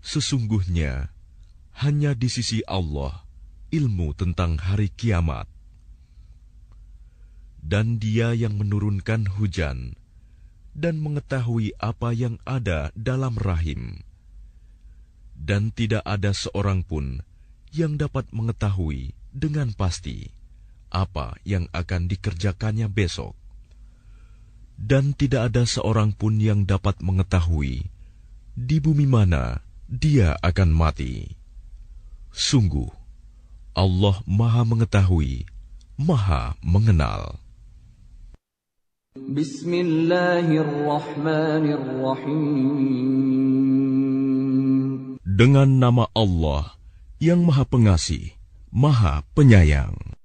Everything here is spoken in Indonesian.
Sesungguhnya, hanya di sisi Allah ilmu tentang hari kiamat. Dan Dia yang menurunkan hujan dan mengetahui apa yang ada dalam rahim. Dan tidak ada seorang pun yang dapat mengetahui dengan pasti apa yang akan dikerjakannya besok. Dan tidak ada seorang pun yang dapat mengetahui di bumi mana dia akan mati. Sungguh, Allah Maha Mengetahui, Maha Mengenal. Bismillahirrahmanirrahim. Dengan nama Allah yang Maha Pengasih, Maha Penyayang.